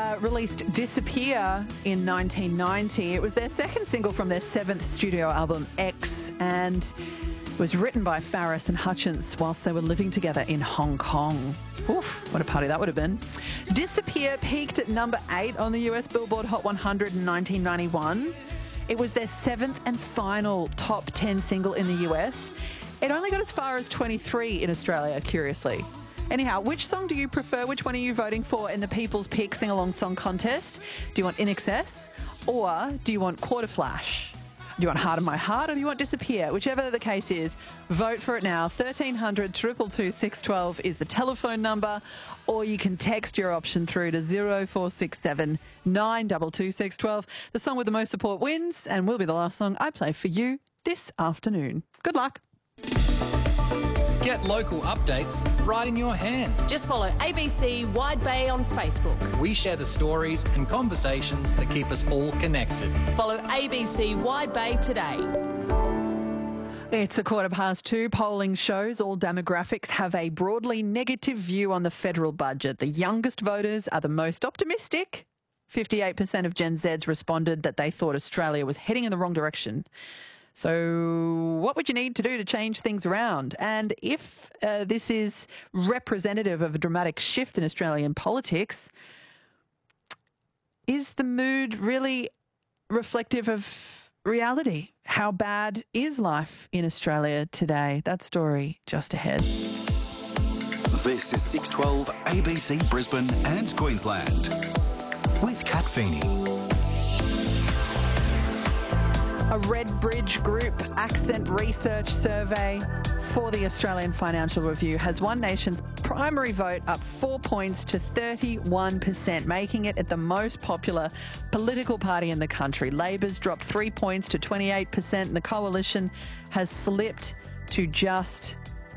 released Disappear in 1990. It was their second single from their seventh studio album, X, and it was written by Farris and Hutchence whilst they were living together in Hong Kong. Oof, what a party that would have been. Disappear peaked at number 8 on the US Billboard Hot 100 in 1991. It was their seventh and final top 10 single in the US. It only got as far as 23 in Australia, curiously. Anyhow, which song do you prefer? Which one are you voting for in the People's Pick Sing-Along Song Contest? Do you want In Excess or do you want Quarter Flash? Do you want Heart of My Heart or do you want Disappear? Whichever the case is, vote for it now. 1300 222 612 is the telephone number, or you can text your option through to 0467 922 612. The song with the most support wins and will be the last song I play for you this afternoon. Good luck. Get local updates right in your hand. Just follow ABC Wide Bay on Facebook. We share the stories and conversations that keep us all connected. Follow ABC Wide Bay today. It's 2:15. Polling shows all demographics have a broadly negative view on the federal budget. The youngest voters are the most optimistic. 58% of Gen Zs responded that they thought Australia was heading in the wrong direction. So what would you need to do to change things around? And if this is representative of a dramatic shift in Australian politics, is the mood really reflective of reality? How bad is life in Australia today? That story just ahead. This is 612 ABC Brisbane and Queensland with Kat Feeney. A Redbridge Group accent research survey for the Australian Financial Review has One Nation's primary vote up 4 points to 31%, making it the most popular political party in the country. Labor's dropped 3 points to 28%, and the Coalition has slipped to just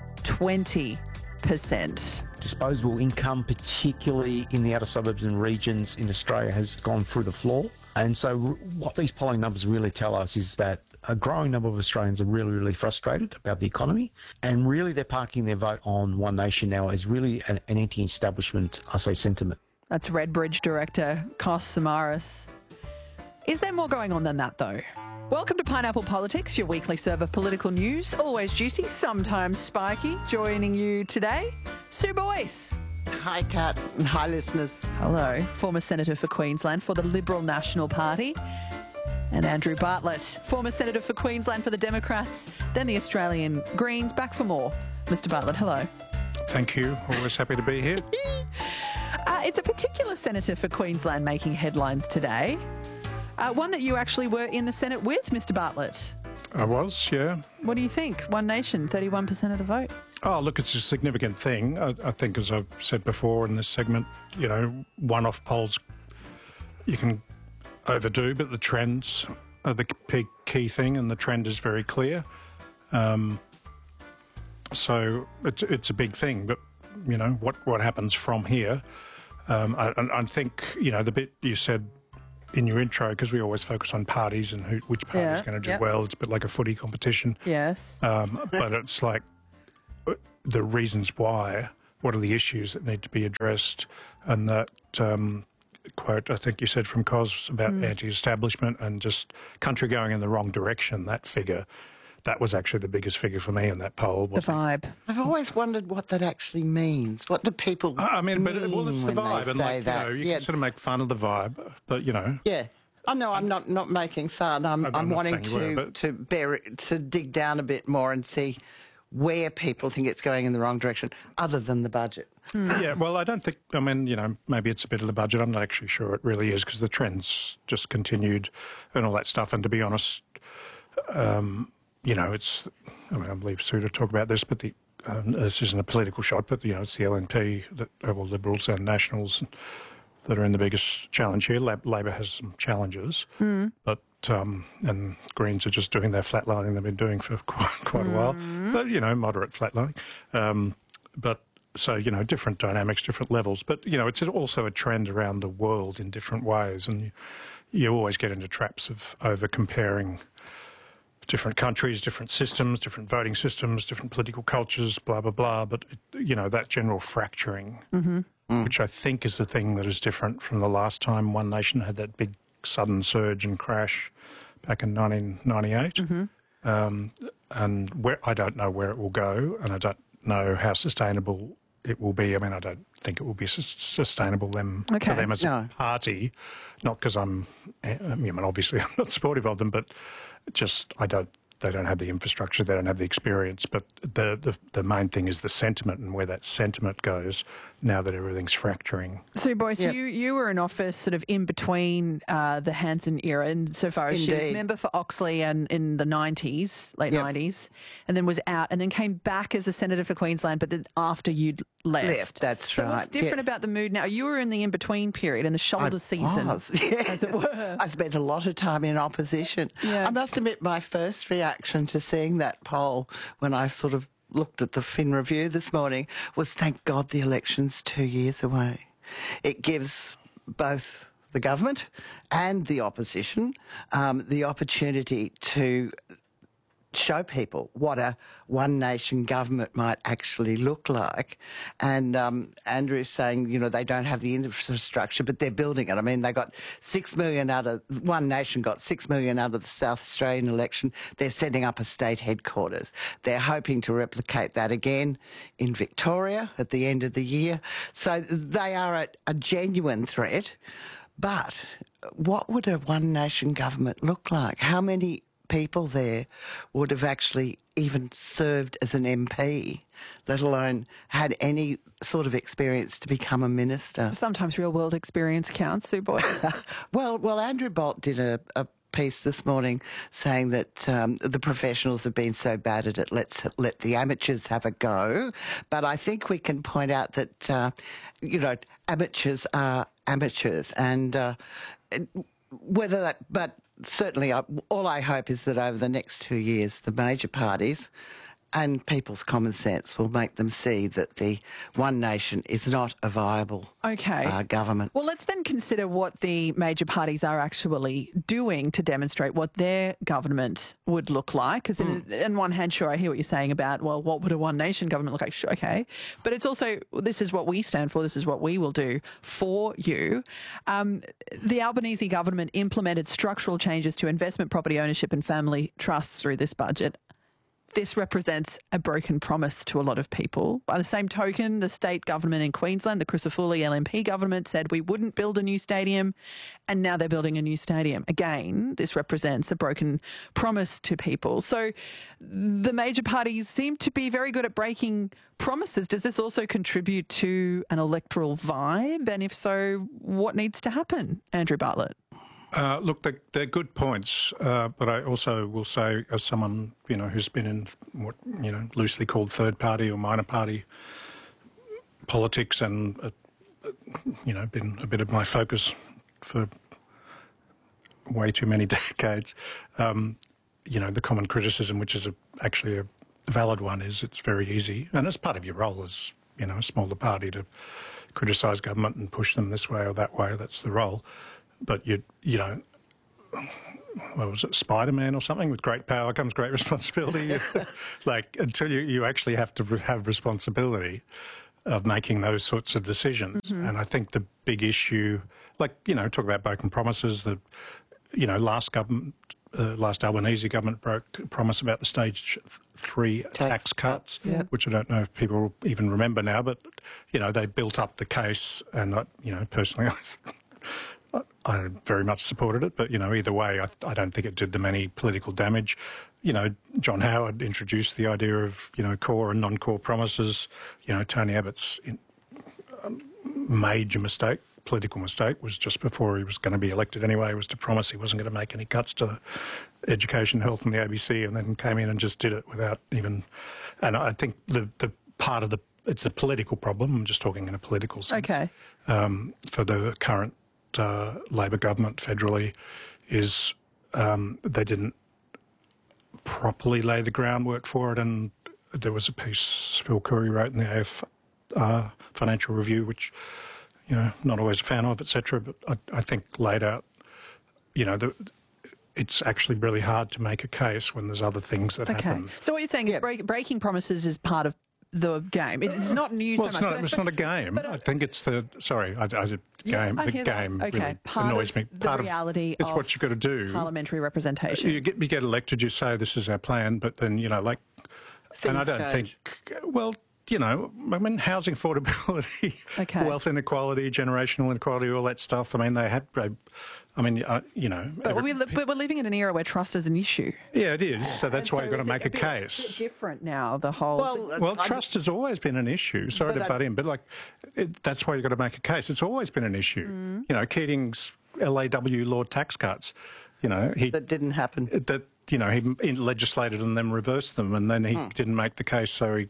20%. Disposable income, particularly in the outer suburbs and regions in Australia, has gone through the floor. And so what these polling numbers really tell us is that a growing number of Australians are really, really frustrated about the economy. And really they're parking their vote on One Nation now as really an anti-establishment, I say, sentiment. That's Redbridge Director Kos Samaras. Is there more going on than that, though? Welcome to Pineapple Politics, your weekly serve of political news. Always juicy, sometimes spiky. Joining you today, Sue Boyce. Hi, Kat, and hi, listeners. Hello. Former Senator for Queensland for the Liberal National Party. And Andrew Bartlett, former Senator for Queensland for the Democrats, then the Australian Greens. Back for more. Mr. Bartlett, hello. Thank you. Always happy to be here. It's a particular Senator for Queensland making headlines today. One that you actually were in the Senate with, Mr. Bartlett. I was, yeah. What do you think? One Nation, 31% of the vote. Oh, look, it's a significant thing. I think, as I've said before in this segment, you know, one-off polls you can overdo, but the trends are the key thing, and the trend is very clear. So it's a big thing, but, you know, what happens from here? I think, you know, the bit you said in your intro, because we always focus on parties and which party's going to do well. It's a bit like a footy competition. Yes. But it's like the reasons why, what are the issues that need to be addressed, and that quote I think you said from Kos about anti-establishment and just country going in the wrong direction, that figure, that was actually the biggest figure for me in that poll. The vibe. I've always wondered what that actually means. What do people mean well, it's the vibe, and like, that? You know, you can sort of make fun of the vibe, but you know. Yeah. Oh no, I'm not making fun. I'm wanting to dig down a bit more and see where people think it's going in the wrong direction, other than the budget. Yeah, well, I don't think, I mean, you know, maybe it's a bit of the budget. I'm not actually sure it really is, because the trends just continued and all that stuff. And to be honest, you know, it's, I mean, I'll leave Sue to talk about this, but this isn't a political shot, but, you know, it's the LNP, well, Liberals and Nationals that are in the biggest challenge here. Labor has some challenges, but and Greens are just doing their flatlining they've been doing for quite a while, but, you know, moderate flatlining. But so, you know, different dynamics, different levels. But, you know, it's also a trend around the world in different ways, and you always get into traps of over-comparing different countries, different systems, different voting systems, different political cultures, blah, blah, blah. But, you know, that general fracturing which I think is the thing that is different from the last time One Nation had that big sudden surge and crash back in 1998. And I don't know where it will go, and I don't know how sustainable it will be. I mean, I don't think it will be sustainable for them as a party, not because obviously I'm not supportive of them, but just they don't have the infrastructure, they don't have the experience. But the main thing is the sentiment and where that sentiment goes now that everything's fracturing. So, Boyce, you were in office sort of in between the Hanson era, insofar as she was member for Oxley and in the 90s, late 90s, and then was out and then came back as a senator for Queensland, but then after you'd left. That's so right. What's different about the mood now? You were in the in-between period, in the shoulder season, as it were. I spent a lot of time in opposition. Yeah. I must admit my first reaction to seeing that poll when I sort of looked at the Fin Review this morning was, thank God the election's 2 years away. It gives both the government and the opposition the opportunity to show people what a One Nation government might actually look like. And Andrew's saying, they don't have the infrastructure, but they're building it. I mean, they got $6 million One Nation got $6 million out of the South Australian election. They're setting up a state headquarters. They're hoping to replicate that again in Victoria at the end of the year. So they are a genuine threat. But what would a One Nation government look like? How many people there would have actually even served as an MP, let alone had any sort of experience to become a minister? Sometimes real-world experience counts, Sue Boyce. Well, Andrew Bolt did a piece this morning saying that the professionals have been so bad at it, let's let the amateurs have a go. But I think we can point out that, amateurs are amateurs. And whether that... But certainly, all I hope is that over the next 2 years, the major parties and people's common sense will make them see that the One Nation is not a viable government. Well, let's then consider what the major parties are actually doing to demonstrate what their government would look like. Because on one hand, sure, I hear what you're saying about, well, what would a One Nation government look like? Sure, okay. But it's also, this is what we stand for, this is what we will do for you. The Albanese government implemented structural changes to investment, property ownership and family trusts through this budget. This represents a broken promise to a lot of people. By the same token, the state government in Queensland, the Crisafulli LNP government, said we wouldn't build a new stadium, and now they're building a new stadium. Again, this represents a broken promise to people. So the major parties seem to be very good at breaking promises. Does this also contribute to an electoral vibe? And if so, what needs to happen, Andrew Bartlett? Look, they're good points, but I also will say, as someone who's been in what loosely called third party or minor party politics, and been a bit of my focus for way too many decades. The common criticism, which is actually a valid one, is it's very easy, and it's part of your role as a smaller party to criticise government and push them this way or that way. That's the role. But what was it, Spider-Man or something? With great power comes great responsibility. Until you actually have to have responsibility of making those sorts of decisions. Mm-hmm. And I think the big issue, talk about broken promises. Last Albanese government broke a promise about the stage 3 tax cuts, which I don't know if people even remember now. But they built up the case, and personally, I very much supported it, but, either way, I don't think it did them any political damage. John Howard introduced the idea of, core and non-core promises. Tony Abbott's major mistake, political mistake, was just before he was going to be elected anyway, was to promise he wasn't going to make any cuts to education, health and the ABC, and then came in and just did it without even... And I think the part of it's a political problem, I'm just talking in a political sense. Okay. For the current Labor government federally is they didn't properly lay the groundwork for it, and there was a piece Phil Curry wrote in the AF Financial Review, which not always a fan of, etc. But I think laid out it's actually really hard to make a case when there's other things that happen. So what you're saying is breaking promises is part of the game. It's not new Well, so it's much. not. It's not a game. I think it's the. Sorry, I did game. I The hear that. game Okay, really part annoys of me. the reality It's of what you've got to do. parliamentary representation. You get elected. You say this is our plan, but then like. And I Things don't change. think. Well, I mean, housing affordability, Okay. wealth inequality, generational inequality, all that stuff. I mean, they had. I mean, But we're living in an era where trust is an issue. yeah, it is. So that's why you've got to make a bit case. different now, the whole... Well, trust has always been an issue. Sorry to butt in, but that's why you've got to make a case. It's always been an issue. Keating's LAW Lord tax cuts, That didn't happen. he legislated and then reversed them, and then he didn't make the case. So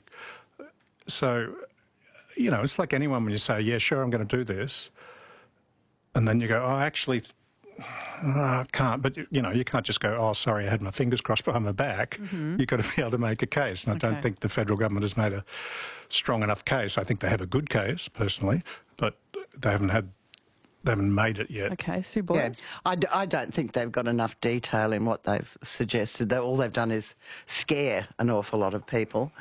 it's like anyone when you say, yeah, sure, I'm going to do this, and then you go, oh, actually, I can't. But, you can't just go, oh, sorry, I had my fingers crossed behind my back. You've got to be able to make a case. And I don't think the federal government has made a strong enough case. I think they have a good case, personally, but they haven't made it yet. Okay, Sue Yeah, Boyce. I don't think they've got enough detail in what they've suggested. All they've done is scare an awful lot of people.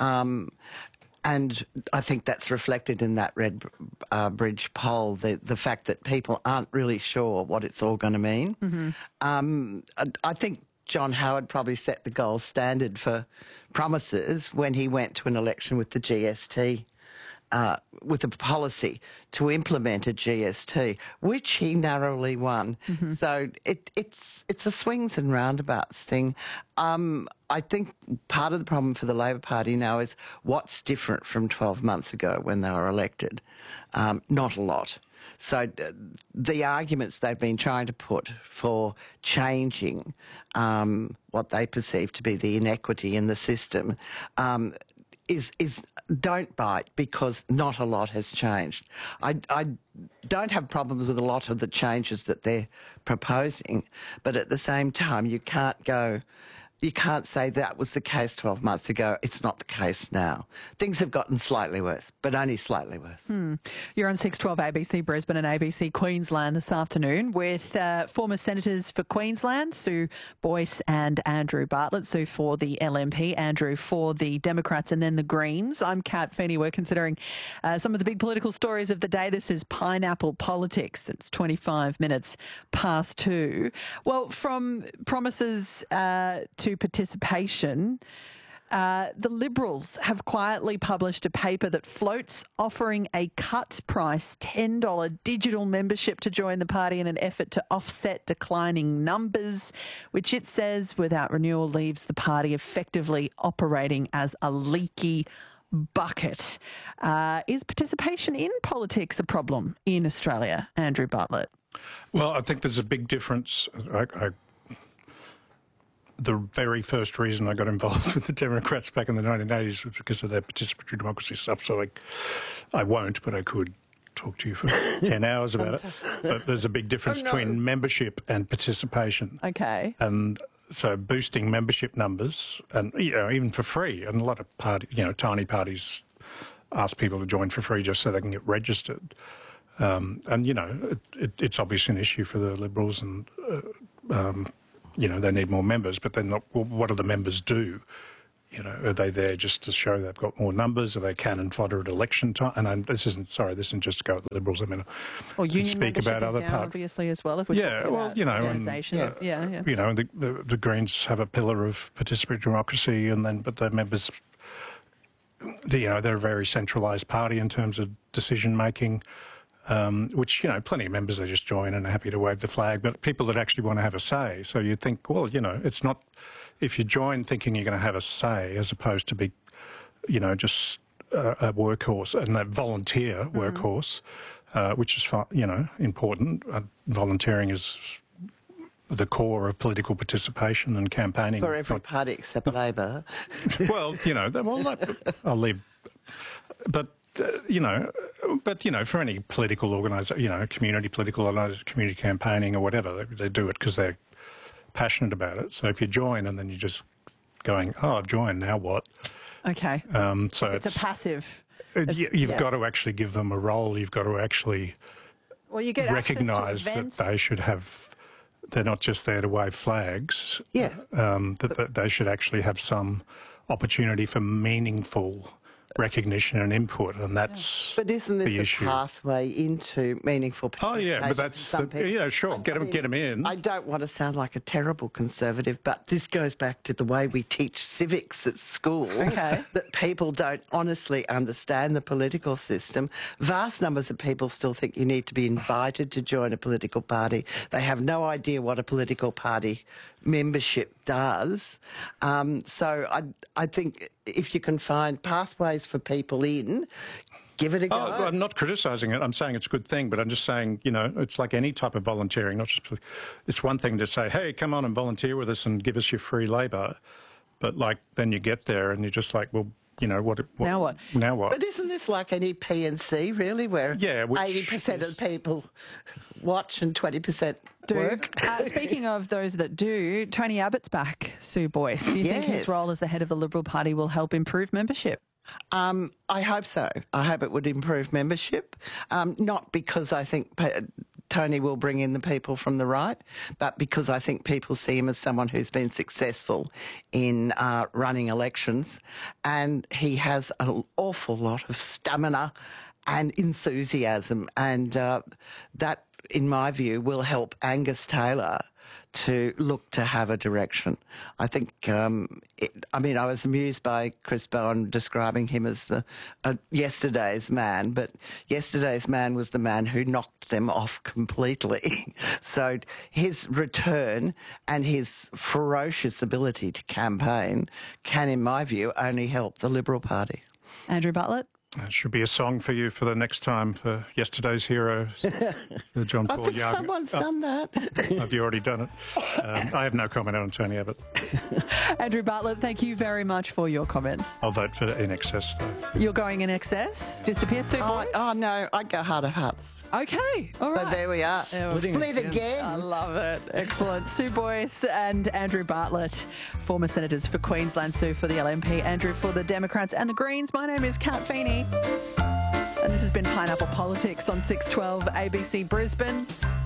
And I think that's reflected in that Red Bridge poll, the fact that people aren't really sure what it's all going to mean. I think John Howard probably set the gold standard for promises when he went to an election with the GST, with a policy to implement a GST, which he narrowly won. So it's a swings and roundabouts thing. I think part of the problem for the Labor Party now is what's different from 12 months ago when they were elected. Not a lot. So the arguments they've been trying to put for changing what they perceive to be the inequity in the system is don't bite, because not a lot has changed. I don't have problems with a lot of the changes that they're proposing, but at the same time, you can't say that was the case 12 months ago. It's not the case now. Things have gotten slightly worse, but only slightly worse. You're on 612 ABC Brisbane and ABC Queensland this afternoon with former senators for Queensland, Sue Boyce and Andrew Bartlett. Sue for the LNP, Andrew for the Democrats and then the Greens. I'm Kat Feeney. We're considering some of the big political stories of the day. This is Pineapple Politics. It's 25 minutes past 2. Well, from promises to participation, the Liberals have quietly published a paper that floats offering a cut price $10 digital membership to join the party in an effort to offset declining numbers, which it says without renewal leaves the party effectively operating as a leaky bucket. Is participation in politics a problem in Australia, Andrew Bartlett? Well, I think there's a big difference. The very first reason I got involved with the Democrats back in the 1980s was because of their participatory democracy stuff. So I won't, but I could talk to you for 10 hours about it. But there's a big difference between membership and participation. Okay. And so boosting membership numbers, and even for free, and a lot of tiny parties ask people to join for free just so they can get registered. It's obviously an issue for the Liberals, and they need more members, but they're not. Well, what do the members do? Are they there just to show they've got more numbers? Are they cannon fodder at election time? And this isn't just to go at the Liberals. I mean, or union speak about other parts, obviously, as well. If we organisations, the Greens have a pillar of participatory democracy, but their members, they're a very centralised party in terms of decision making. Which, plenty of members, they just join and are happy to wave the flag, but people that actually want to have a say. So you think, well, it's not, if you join thinking you're going to have a say as opposed to be, just a workhorse, and that volunteer workhorse, which is, important. Volunteering is the core of political participation and campaigning. For every party except Labor. Well, I'll leave, but for any political organisation, community political organisation, community campaigning or whatever, they do it because they're passionate about it. So if you join and then you're just going, oh, I've joined, now what? Okay. So it's a passive. You've got to actually give them a role. You've got to actually recognise that they should have. They're not just there to wave flags. Yeah. That they should actually have some opportunity for meaningful recognition and input, and that's But isn't the this a issue. pathway into meaningful participation? Oh yeah, but for that's some people? sure. Get them in. I don't want to sound like a terrible conservative, but this goes back to the way we teach civics at school. Okay. That people don't honestly understand the political system. Vast numbers of people still think you need to be invited to join a political party. They have no idea what a political party membership does. So I think if you can find pathways for people in, give it a go. Oh, I'm not criticising it. I'm saying it's a good thing, but I'm just saying, it's like any type of volunteering. Not just it's one thing to say, hey, come on and volunteer with us and give us your free labour, but then you get there and you're just like, well, what? Now what? Now what? But isn't this like any PNC, really, where 80% of people watch and 20% work? Speaking of those that do, Tony Abbott's back, Sue Boyce. Do you think his role as the head of the Liberal Party will help improve membership? I hope so. I hope it would improve membership, not because I think Tony will bring in the people from the right, but because I think people see him as someone who's been successful in running elections, and he has an awful lot of stamina and enthusiasm, and that, in my view, will help Angus Taylor to look to have a direction. I think, I was amused by Chris Bowen describing him as yesterday's man, but yesterday's man was the man who knocked them off completely. So his return and his ferocious ability to campaign can, in my view, only help the Liberal Party. Andrew Bartlett? That should be a song for you for the next time for Yesterday's Heroes, the John Paul I think Young. someone's done that. Have you already done it? I have no comment on Tony Abbott. Andrew Bartlett, thank you very much for your comments. I'll vote for In Excess, though. You're going In Excess? Disappear, Sue Boyce? Oh, no, I'd go Heart of Hearts. Okay, all right. So there we are. Split again. I love it. Excellent. Sue Boyce and Andrew Bartlett, former senators for Queensland. Sue for the LNP, Andrew for the Democrats and the Greens. My name is Kat Feeney. And this has been Pineapple Politics on 612 ABC Brisbane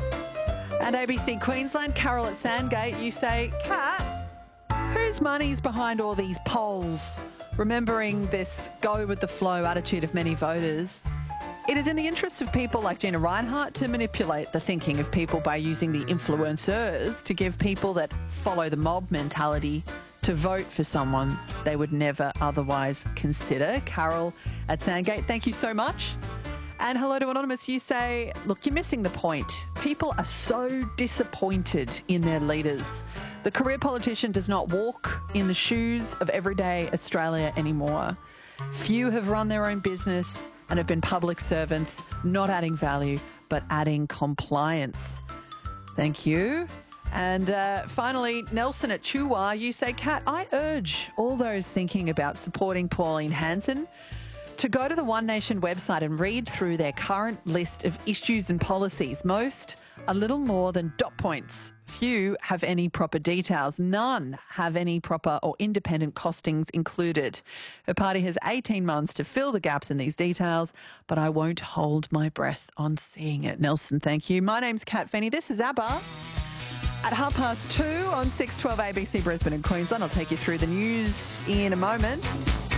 and ABC Queensland. Carol at Sandgate, you say, Kat, whose money's behind all these polls? Remembering this go with the flow attitude of many voters, it is in the interest of people like Gina Rinehart to manipulate the thinking of people by using the influencers to give people that follow the mob mentality to vote for someone they would never otherwise consider. Carol at Sandgate, thank you so much. And hello to Anonymous, you say, look, you're missing the point. People are so disappointed in their leaders. The career politician does not walk in the shoes of everyday Australia anymore. Few have run their own business and have been public servants, not adding value, but adding compliance. Thank you. And finally, Nelson at Chuwa, you say, Kat, I urge all those thinking about supporting Pauline Hanson to go to the One Nation website and read through their current list of issues and policies. Most are little more than dot points. Few have any proper details. None have any proper or independent costings included. Her party has 18 months to fill the gaps in these details, but I won't hold my breath on seeing it. Nelson, thank you. My name's Kat Feeney. This is ABBA. At 2:30 on 612 ABC Brisbane and Queensland. I'll take you through the news in a moment.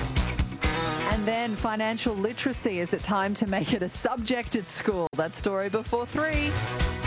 And then financial literacy. Is it time to make it a subject at school? That story before 3.